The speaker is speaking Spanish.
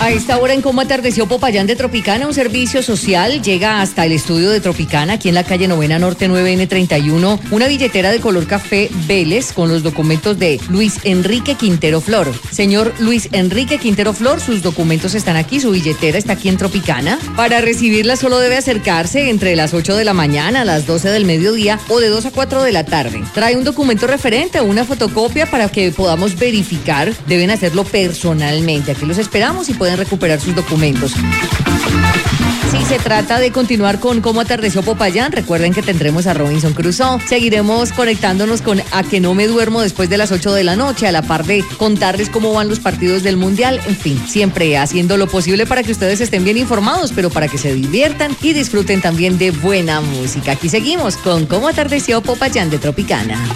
A esta hora en Cómo Atardeció Popayán de Tropicana, un servicio social llega hasta el estudio de Tropicana, aquí en la calle Novena Norte 9N31, una billetera de color café Vélez con los documentos de Luis Enrique Quintero Flor. Señor Luis Enrique Quintero Flor, sus documentos están aquí, su billetera está aquí en Tropicana. Para recibirla solo debe acercarse entre las 8 de la mañana a las 12 del mediodía o de 2 a 4 de la tarde. Trae un documento referente o una fotocopia para que podamos verificar. Deben hacerlo personalmente. Aquí los esperamos y pueden recuperar sus documentos. Si se trata de continuar con Cómo Atardeció Popayán, recuerden que tendremos a Robinson Crusoe. Seguiremos conectándonos con A Que No Me Duermo después de las 8 de la noche, a la par de contarles cómo van los partidos del Mundial. En fin, siempre haciendo lo posible para que ustedes estén bien informados, pero para que se diviertan y disfruten también de buena música. Aquí seguimos con Cómo Atardeció Popayán de Tropicana.